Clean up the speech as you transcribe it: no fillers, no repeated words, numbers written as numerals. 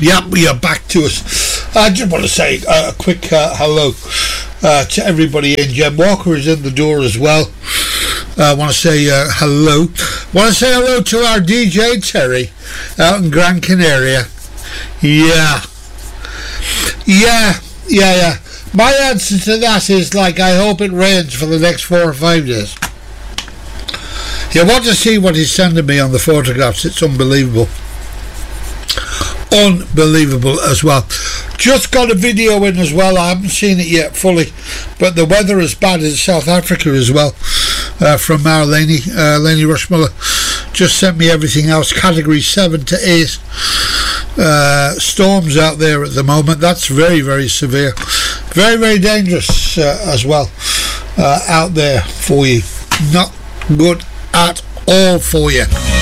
Yep, we are back to us. I just want to say a quick hello to everybody in. Jem Walker is in the door as well. I want to say hello. Want to say hello to our DJ Terry out in Gran Canaria. Yeah. My answer to that is I hope it rains for the next 4 or 5 days. You want to see what he's sending me on the photographs. It's unbelievable. Unbelievable as well. Just got a video in as well. I haven't seen it yet fully, but the weather is bad in South Africa as well. From our Laney Rushmuller just sent me everything else. Category 7 to 8 storms out there at the moment. That's very, very severe, very, very dangerous as well out there for you. Not good at all for you.